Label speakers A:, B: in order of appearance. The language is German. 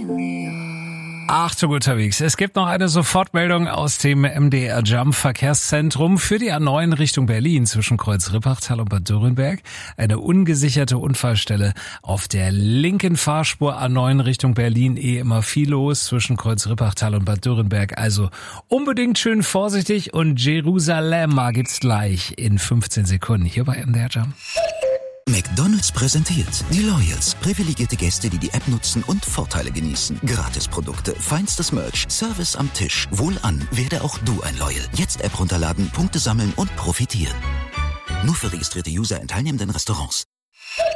A: Achtung unterwegs. Es gibt noch eine Sofortmeldung aus dem MDR Jump Verkehrszentrum für die A9 Richtung Berlin zwischen Kreuz-Rippachtal und Bad Dürrenberg. Eine ungesicherte Unfallstelle auf der linken Fahrspur A9 Richtung Berlin. Immer viel los zwischen Kreuz-Rippachtal und Bad Dürrenberg. Also unbedingt schön vorsichtig und Jerusalem gibt's gleich in 15 Sekunden hier bei MDR Jump.
B: McDonald's präsentiert die Loyals. Privilegierte Gäste, die die App nutzen und Vorteile genießen. Gratisprodukte, feinstes Merch, Service am Tisch. Wohlan, werde auch du ein Loyal. Jetzt App runterladen, Punkte sammeln und profitieren. Nur für registrierte User in teilnehmenden Restaurants.